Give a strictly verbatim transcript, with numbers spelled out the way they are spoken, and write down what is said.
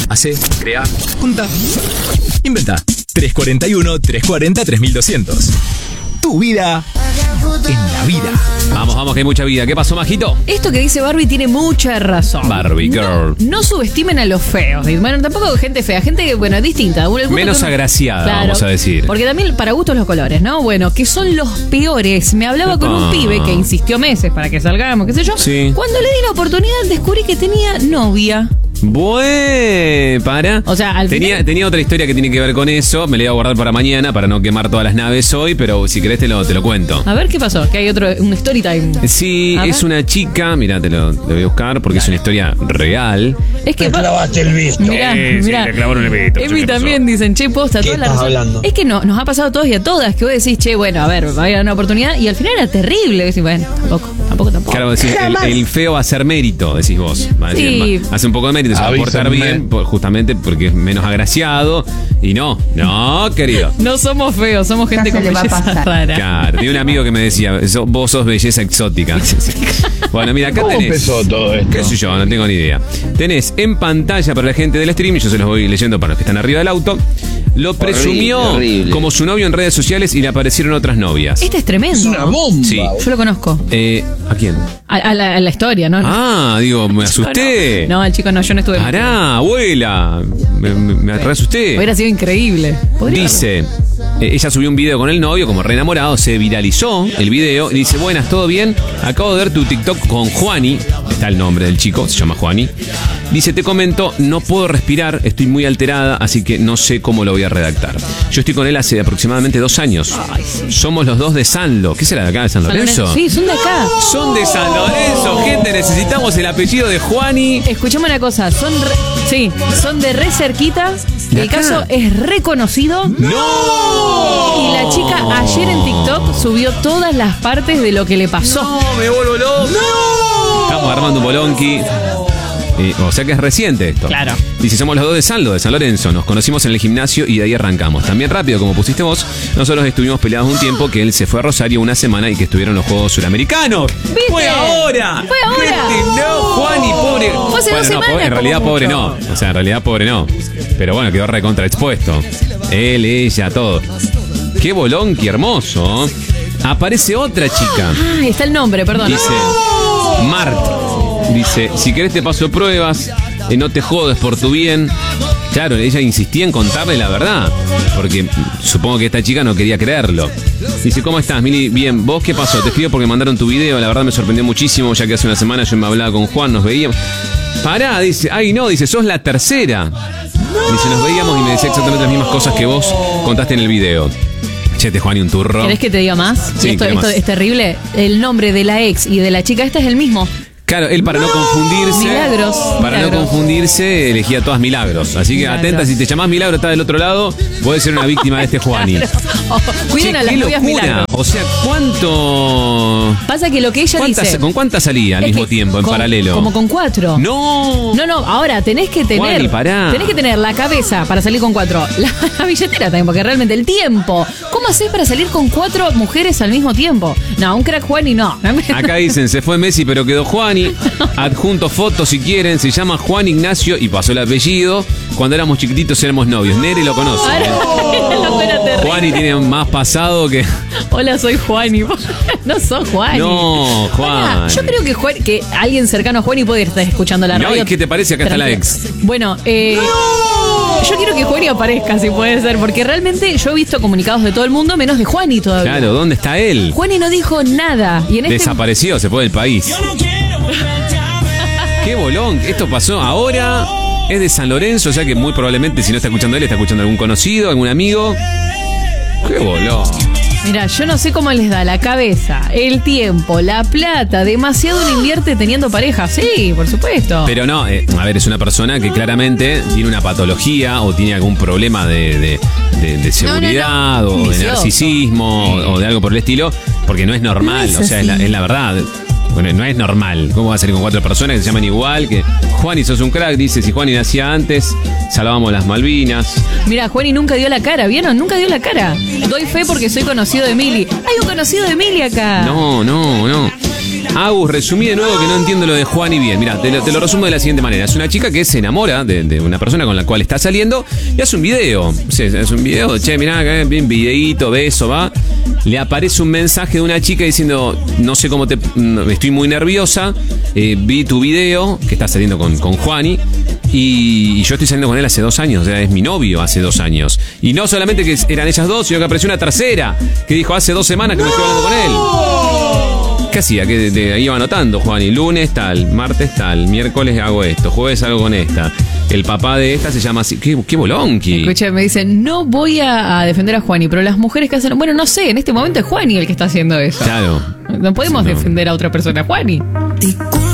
Hace, crea, junta, inventa. tres cuarenta y uno, trescientos cuarenta, tres mil doscientos. Tu vida en la vida. Vamos, vamos, que hay mucha vida. ¿Qué pasó, Majito? Esto que dice Barbie tiene mucha razón. Barbie girl. No, no subestimen a los feos. Bueno, tampoco gente fea, gente, bueno, distinta. Menos uno, agraciada, claro, vamos a decir. Porque también para gustos los colores, ¿no? Bueno, que son los peores. Me hablaba con un pibe que insistió meses para que salgamos, qué sé yo. Sí. Cuando le di la oportunidad descubrí que tenía novia. Bueno, para. O sea, al tenía, final... tenía otra historia que tiene que ver con eso. Me la iba a guardar para mañana para no quemar todas las naves hoy, pero si querés te lo, te lo cuento. A ver qué pasó, que hay otro, un story time. Sí, a es ver. una chica, mirá, te lo, lo voy a buscar porque es una historia real. Es que te clavaste el visto. Mirá, sí, mirá. sí, le clavaron el visto. Emi también dicen, che, posta, ¿Qué toda la estás razón. hablando? Es que no, nos ha pasado a todos y a todas que vos decís, che, bueno, a ver, va a haber una oportunidad y al final era terrible. Decís, bueno, tampoco, tampoco, tampoco. Claro, decís, el, el feo va a ser mérito, decís vos. Va a decir, Sí. va- hace un poco de mérito, se va a portar Avísenme. bien, por- justamente porque es menos agraciado. Y no, no, querido. No somos feos, somos gente Ya con se le va a belleza pasar. rara. Claro, tenía un amigo que me decía, "So- vos sos belleza exótica". Bueno, mira, acá ¿Cómo tenés. empezó todo esto? ¿Qué sé yo? No tengo ni idea. Tenés en pantalla para la gente del stream, yo se los voy leyendo para los que están arriba del auto. Lo presumió Horrible, horrible. como su novio en redes sociales y le aparecieron otras novias. Este es tremendo. Es una bomba. Sí. Yo lo conozco. Eh, ¿A quién? A, a la, a la historia, ¿no? Ah, digo, me asusté. No, el chico no, yo no estuve. Pará, abuela. Me, me, me re asusté. Hubiera sido increíble. Podría Dice, eh, ella subió un video con el novio, como re enamorado, se viralizó el video y dice, buenas, ¿todo bien? Acabo de ver tu TikTok con Juani, está el nombre del chico, se llama Juani. Dice, te comento, no puedo respirar, estoy muy alterada, así que no sé cómo lo voy a redactar. Yo estoy con él hace aproximadamente dos años. Somos los dos de Sanlo. ¿Qué será de acá, de San Lorenzo? Sí, son de acá. Son de San Lorenzo, gente, necesitamos el apellido de Juani. Escuchame una cosa, son re- sí, son de re cerquita. ¿De El acá? caso es reconocido. ¡No! Y la chica ayer en TikTok subió todas las partes de lo que le pasó. No, me vuelvo loco. ¡No! Estamos armando un bolonqui. Eh, o sea que es reciente esto. Claro. Dice, somos los dos de Saldo, de San Lorenzo. Nos conocimos en el gimnasio y de ahí arrancamos. También rápido, como pusiste vos, nosotros estuvimos peleados un tiempo que él se fue a Rosario una semana y que estuvieron los Juegos Suramericanos. ¿Viste? ¡Fue ahora! ¡Fue ahora! Gente, no, Juan y pobre. Fue hace Bueno, dos no, semanas, pobre, en como realidad pobre no. mucho. O sea, en realidad pobre no. Pero bueno, quedó recontra expuesto. Él, ella, todo. Qué bolonqui hermoso. Aparece otra chica. Ah, está el nombre, perdón. Dice Mart. Dice, si querés te paso pruebas, eh, no te jodes por tu bien. Claro, ella insistía en contarle la verdad, porque mm, supongo que esta chica no quería creerlo. Dice, ¿cómo estás, Mili? Bien, ¿vos qué pasó? Te escribo porque mandaron tu video, la verdad me sorprendió muchísimo, ya que hace una semana yo me hablaba con Juan, nos veíamos. Pará, dice, ay no, dice, sos la tercera. Dice, nos veíamos y me decía exactamente las mismas cosas que vos contaste en el video. Chete, Juan y un turro. ¿Querés que te diga más? Sí, Y esto, ¿qué esto más? es terrible. El nombre de la ex y de la chica esta es el mismo. Claro, él para no, confundirse. Milagros, Para milagros. no confundirse, elegía todas milagros. Así que Milagros. atenta, si te llamás Milagro, está del otro lado, puedes ser una víctima de este Juani. Oh, cuiden Che, a las qué novias locura. milagros. O sea, ¿cuánto. Pasa que lo que ella ¿Cuántas, dice. ¿Con cuántas salía al es mismo que tiempo, en con- paralelo? Como con cuatro. ¡No! No, no, ahora tenés que tener. Juani, pará. Tenés que tener la cabeza para salir con cuatro. La, la billetera también, porque realmente el tiempo. ¿Cómo haces para salir con cuatro mujeres al mismo tiempo? No, un crack Juani no. Acá dicen, se fue Messi, pero quedó Juani. Adjunto fotos si quieren. Se llama Juan Ignacio y pasó el apellido. Cuando éramos chiquititos éramos novios. Nere lo conoce. ¿eh? No, era terrible. Juani tiene más pasado que. Hola, soy Juani. No sos Juani. No, Juan. Pará, yo creo que, Juan, que alguien cercano a Juani puede estar escuchando la No, radio. ¿y qué te parece? Acá está la Tranquilo. ex. Bueno, eh. Yo quiero que Juani aparezca, si puede ser, porque realmente yo he visto comunicados de todo el mundo, menos de Juani todavía. Claro, ¿dónde está él? Juani no dijo nada. Y en este Desapareció, se fue del país. Qué bolón, esto pasó ahora. Es de San Lorenzo, o sea que muy probablemente si no está escuchando él, está escuchando algún conocido, algún amigo. Qué bolón. Mira, yo no sé cómo les da la cabeza, el tiempo, la plata, demasiado uno invierte teniendo pareja. Sí, por supuesto. Pero no, eh, a ver, es una persona que claramente tiene una patología o tiene algún problema de, de, de- de seguridad No, no, no. o de Vicioso. narcisismo o, o de algo por el estilo, porque no es normal, No es o sea, es la, así. es la verdad. Bueno, no es normal. ¿Cómo va a salir con cuatro personas que se llaman igual? Que Juani, sos un crack, dice, si Juani nacía antes, salvábamos las Malvinas. Mira, Juani nunca dio la cara, ¿vieron? Nunca dio la cara. Doy fe porque soy conocido de Mili. Hay un conocido de Mili acá. No, no, no. Agus, resumí de nuevo que no entiendo lo de Juan y bien. Mira, te, te lo resumo de la siguiente manera. Es una chica que se enamora de, de una persona con la cual está saliendo y hace un video. Sí, es un video, che, mirá, bien, videíto, beso, va. Le aparece un mensaje de una chica diciendo, no sé cómo te... Estoy muy nerviosa, eh, vi tu video, que estás saliendo con, con Juani, y, y yo estoy saliendo con él hace dos años, o sea, es mi novio hace dos años. Y no solamente que eran ellas dos, sino que apareció una tercera, que dijo, hace dos semanas que me estoy hablando con él. ¿Qué hacía? Que de, de, iba anotando, Juani, lunes tal, martes tal, miércoles hago esto, jueves hago con esta. El papá de esta se llama así. ¡Qué, qué bolonqui! Escucha, me dicen, no voy a, a defender a Juani, pero las mujeres que hacen... Bueno, no sé, en este momento es Juani el que está haciendo eso. Claro. No podemos no. defender a otra persona, Juani.